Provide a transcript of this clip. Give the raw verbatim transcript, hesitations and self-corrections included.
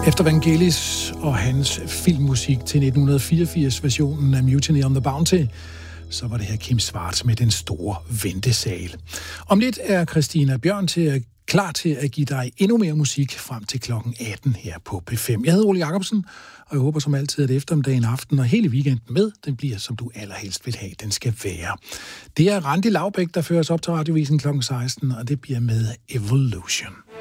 Efter Vangelis og hans filmmusik til nitten fireogfirs-versionen af Mutiny on the Bounty, så var det her Kim Schwartz med Den Store Ventesal. Om lidt er Christina Bjørn til at, klar til at give dig endnu mere musik frem til klokken atten her på P fem. Jeg hedder Ole Jacobsen, og jeg håber som altid, at eftermiddagen, aften og hele weekenden med, den bliver, som du allerhelst vil have, den skal være. Det er Randi Laubæk, der føres op til Radiovisen klokken seksten, og det bliver med Evolution.